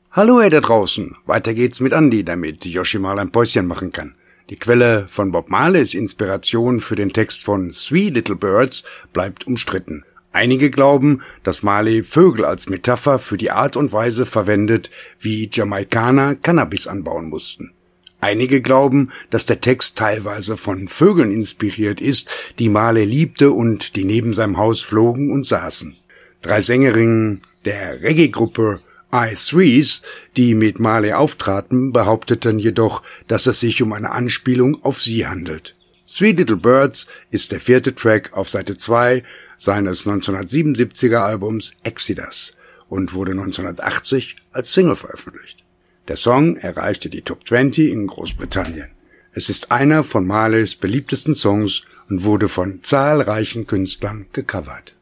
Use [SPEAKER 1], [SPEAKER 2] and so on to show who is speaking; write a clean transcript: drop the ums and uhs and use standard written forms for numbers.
[SPEAKER 1] Hallo ihr da draußen, weiter geht's mit Andy, damit Yoshi mal ein Päuschen machen kann. Die Quelle von Bob Marleys Inspiration für den Text von Three Little Birds bleibt umstritten. Einige glauben, dass Marley Vögel als Metapher für die Art und Weise verwendet, wie Jamaikaner Cannabis anbauen mussten. Einige glauben, dass der Text teilweise von Vögeln inspiriert ist, die Marley liebte und die neben seinem Haus flogen und saßen. 3 Sängerinnen der Reggae-Gruppe I-Threes, die mit Marley auftraten, behaupteten jedoch, dass es sich um eine Anspielung auf sie handelt. Three Little Birds ist der 4. Track auf Seite 2 seines 1977er Albums Exodus und wurde 1980 als Single veröffentlicht. Der Song erreichte die Top 20 in Großbritannien. Es ist einer von Marleys beliebtesten Songs und wurde von zahlreichen Künstlern gecovert.